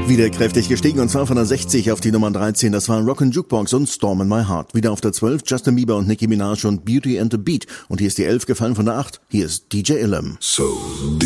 Wieder kräftig gestiegen und zwar von der 60 auf die Nummer 13. Das waren Rock'n' Jukebox und Storm in My Heart. Wieder auf der 12 Justin Bieber und Nicki Minaj und Beauty and the Beat. Und hier ist die 11 gefallen von der 8. Hier ist DJ Illum. So